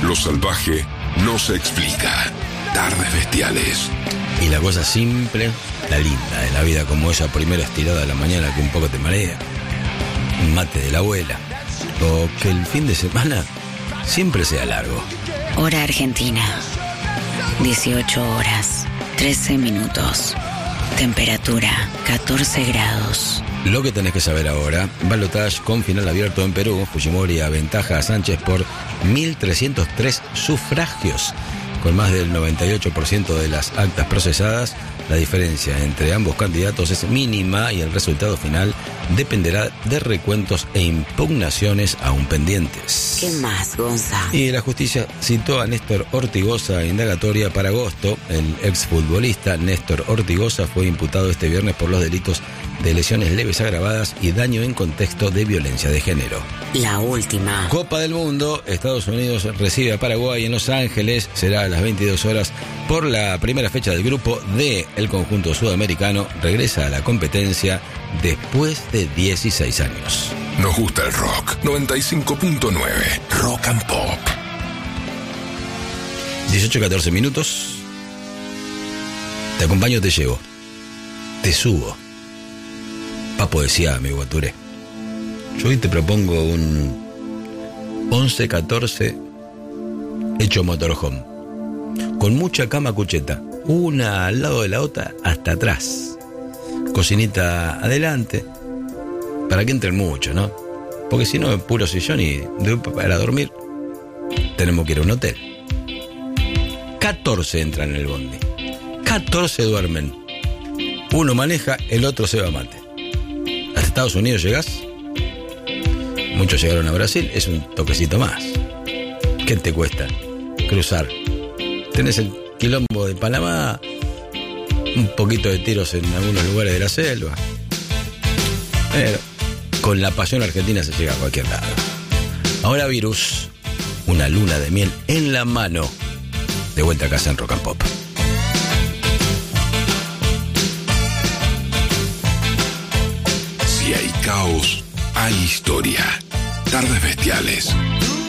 Lo salvaje no se explica. Tardes Bestiales. Y la cosa simple, la linda de la vida, como esa primera estirada de la mañana que un poco te marea, un mate de la abuela, o que el fin de semana siempre sea largo. Hora Argentina, 18 horas, 13 minutos. Temperatura, 14 grados. Lo que tenés que saber ahora: balotaje con final abierto en Perú. Fujimori aventaja a Sánchez por 1.303 sufragios. Con más del 98% de las actas procesadas, la diferencia entre ambos candidatos es mínima y el resultado final dependerá de recuentos e impugnaciones aún pendientes. ¿Qué más, Gonza? Y la justicia citó a Néstor Ortigosa a indagatoria para agosto. El exfutbolista Néstor Ortigosa fue imputado este viernes por los delitos de lesiones leves agravadas y daño en contexto de violencia de género. La última. Copa del Mundo. Estados Unidos recibe a Paraguay en Los Ángeles. Será a las 22 horas por la primera fecha del grupo D. El conjunto sudamericano regresa a la competencia después de 16 años. Nos gusta el rock. 95.9 Rock and Pop. 18-14 minutos. Te acompaño, te llevo. Te subo. Papo decía, me guaturé. Yo hoy te propongo un 11-14 hecho motorhome. Con mucha cama cucheta. Una al lado de la otra hasta atrás. Cocinita adelante. Para que entren mucho, ¿no? Porque si no, puro sillón y para dormir tenemos que ir a un hotel. 14 entran en el bondi. 14 duermen. Uno maneja, el otro se va a mate. Hasta Estados Unidos llegás. Muchos llegaron a Brasil, es un toquecito más. ¿Qué te cuesta cruzar? Tenés el quilombo de Panamá, un poquito de tiros en algunos lugares de la selva. Pero con la pasión argentina se llega a cualquier lado. Ahora Virus, una luna de miel en la mano. De vuelta a casa en Rock and Pop. Si hay caos, hay historia. Tardes Bestiales.